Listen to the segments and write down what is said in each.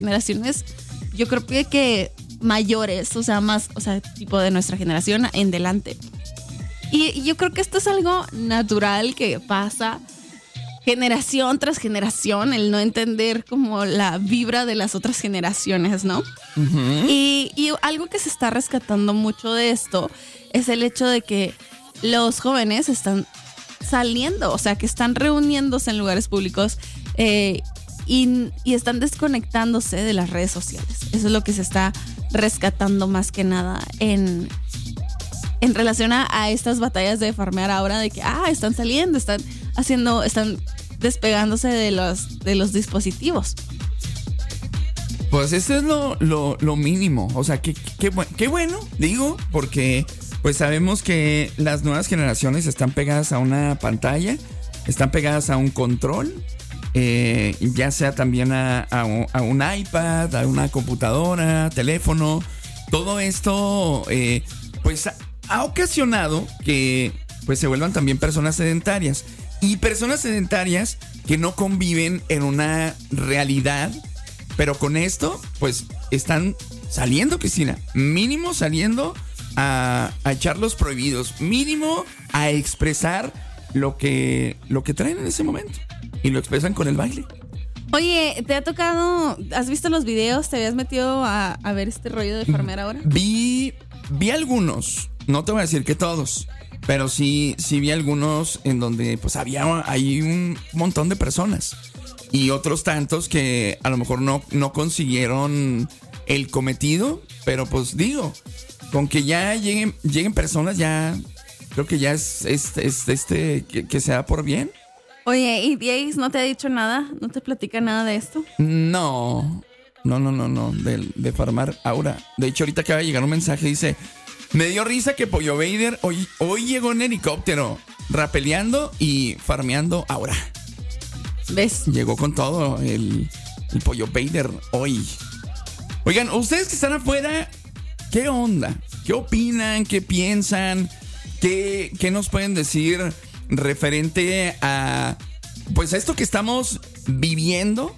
generaciones, yo creo que mayores, o sea, más, o sea, tipo de nuestra generación en delante. Y yo creo que esto es algo natural que pasa generación tras generación, el no entender como la vibra de las otras generaciones, ¿no? Uh-huh. Y algo que se está rescatando mucho de esto es el hecho de que los jóvenes están saliendo, o sea, que están reuniéndose en lugares públicos y están desconectándose de las redes sociales. Eso es lo que se está rescatando más que nada en relación a estas batallas de farmear ahora, de que están saliendo, están despegándose de los dispositivos. Pues eso es lo mínimo. O sea, qué bueno, digo, porque pues sabemos que las nuevas generaciones están pegadas a una pantalla, están pegadas a un control, ya sea también a un iPad, a una computadora, teléfono. Todo esto pues ha ocasionado que pues se vuelvan también personas sedentarias. Y personas sedentarias que no conviven en una realidad. Pero con esto, pues están saliendo, Cristina. Mínimo saliendo a echar los prohibidos. Mínimo a expresar lo que traen en ese momento. Y lo expresan con el baile. Oye, ¿te ha tocado? ¿Has visto los videos? ¿Te habías metido a ver este rollo de farmear ahora? Vi algunos. No te voy a decir que todos. Pero sí vi algunos en donde pues hay un montón de personas. Y otros tantos que a lo mejor no consiguieron el cometido. Pero pues digo, con que ya lleguen personas, ya creo que ya es que se da por bien. Oye, ¿y Diez no te ha dicho nada? ¿No te platica nada de esto? No, de farmar Aura. De hecho, ahorita acaba de llegar un mensaje, dice: me dio risa que Pollo Vader hoy llegó en helicóptero, rapeleando y farmeando Aura. ¿Ves? Llegó con todo el Pollo Vader hoy. Oigan, ustedes que están afuera, ¿qué onda? ¿Qué opinan? ¿Qué piensan? ¿Qué nos pueden decir referente a pues a esto que estamos viviendo?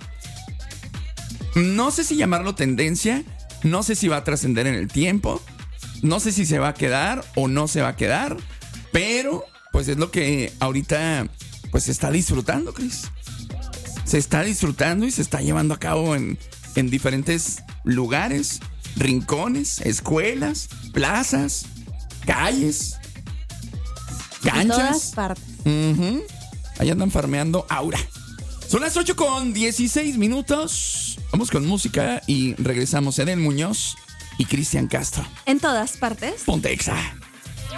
No sé si llamarlo tendencia, no sé si va a trascender en el tiempo, no sé si se va a quedar o no se va a quedar, pero pues es lo que ahorita pues se está disfrutando, Cris. Se está disfrutando y se está llevando a cabo en diferentes lugares, rincones, escuelas, plazas, calles, canchas. En todas partes. Uh-huh. Ahí andan farmeando Aura. Son las 8:16. Vamos con música y regresamos. Edel Muñoz y Cristian Castro. En todas partes. Ponte Exa.